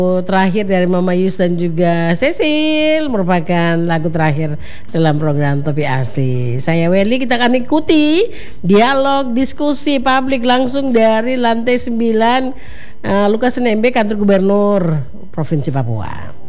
terakhir dari Mama Yus dan juga Cecil merupakan lagu terakhir dalam program Topi Asti. Saya Welly, kita akan ikuti dialog diskusi publik langsung dari lantai 9 Lukas NMB, kantor gubernur Provinsi Papua.